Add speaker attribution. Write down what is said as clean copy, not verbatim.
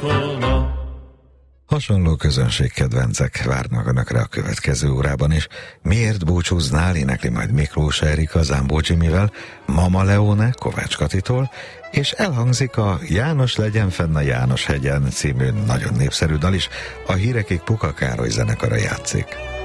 Speaker 1: csatorna.
Speaker 2: Hasonló közönségkedvencek várnak Önökre a következő órában is. Miért búcsúznál, énekli majd Miklós Erika Zámbó Jimivel, Mama Leone Kovács Katitól, és elhangzik a János legyen fenn a János hegyen című nagyon népszerű dal is, a hírekig Puka Károly zenekara játszik.